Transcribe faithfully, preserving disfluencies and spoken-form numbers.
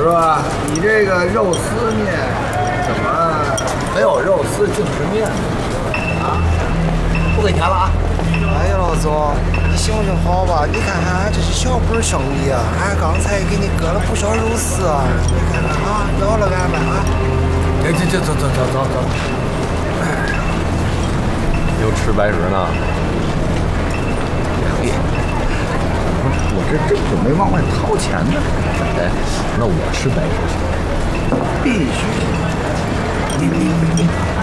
师傅，你这个肉丝面怎么没有肉丝净是面呢？啊，不给钱了啊！ 哎呀，老总，你行行好吧？你看看俺这是小本生意啊，俺刚才给你割了不少肉丝啊，你看看啊，饶了俺吧啊！ 这这这走走走走走。哎， 又吃白食呢？ 别，我这正准备往外掏钱呢。 哎，那我吃白食行？ 必须。你你你你。